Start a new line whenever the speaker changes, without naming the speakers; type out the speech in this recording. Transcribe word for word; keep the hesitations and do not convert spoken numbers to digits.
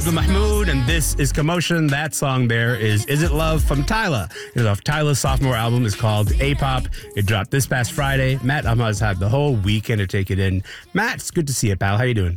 Abdul Mahmoud, and this is Commotion. That song there is Is It Love from Tyla. You know, Tyla's sophomore album is called A-Pop. It dropped this past Friday. Matt Ahmad has had the whole weekend to take it in. Matt, it's good to see you, pal. How you doing?